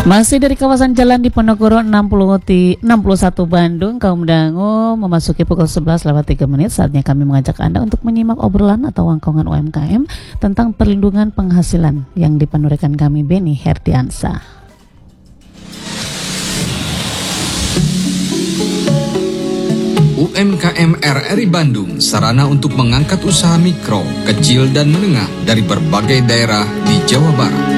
Masih dari kawasan Jalan Diponegoro 61 Bandung, kaum dangu memasuki pukul 11:03. Saatnya kami mengajak Anda untuk menyimak obrolan atau wangkongan UMKM tentang perlindungan penghasilan yang dipanurikan kami Beni Herdiansa. UMKM RRI Bandung, sarana untuk mengangkat usaha mikro, kecil dan menengah dari berbagai daerah di Jawa Barat.